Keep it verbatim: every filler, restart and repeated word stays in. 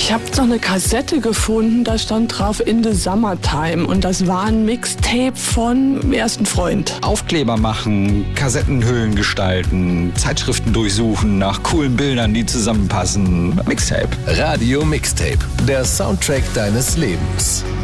Ich habe so eine Kassette gefunden, da stand drauf In the Summertime und das war ein Mixtape von Ersten Freund. Aufkleber machen, Kassettenhüllen gestalten, Zeitschriften durchsuchen nach coolen Bildern, die zusammenpassen. Mixtape. Radio Mixtape, der Soundtrack deines Lebens.